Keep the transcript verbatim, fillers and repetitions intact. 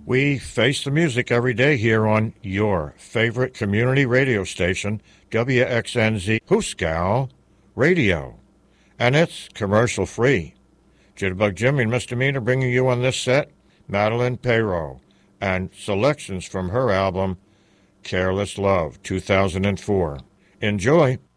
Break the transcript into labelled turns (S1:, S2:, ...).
S1: We face the music every day here on your favorite community radio station, W X N Z Hooskow Radio. And it's commercial-free. Jitterbug Jimmy and Misdemeanor bringing you on this set, Madeline Perrault, and selections from her album, Careless Love, two thousand four. Enjoy.